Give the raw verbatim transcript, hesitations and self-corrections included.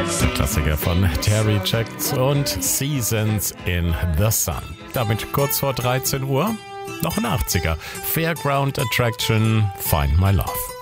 Klassiker von Terry Jacks und Seasons in the Sun. Damit kurz vor dreizehn Uhr noch ein achtziger. Fairground Attraction, Find My Love.